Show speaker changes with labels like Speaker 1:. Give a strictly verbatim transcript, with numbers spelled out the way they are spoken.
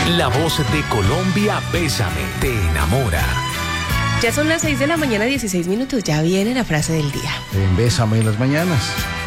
Speaker 1: La voz de Colombia, Bésame, te enamora.
Speaker 2: Ya son las seis de la mañana, dieciséis minutos. Ya viene la frase del día.
Speaker 3: En Bésame en las mañanas.